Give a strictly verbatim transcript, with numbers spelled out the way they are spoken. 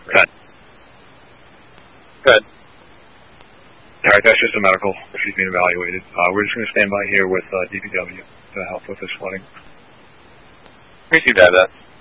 Good. Good. All right, that's just a medical. She's being evaluated. Uh, we're just going to stand by here with uh, D P W to help with this flooding. Appreciate that.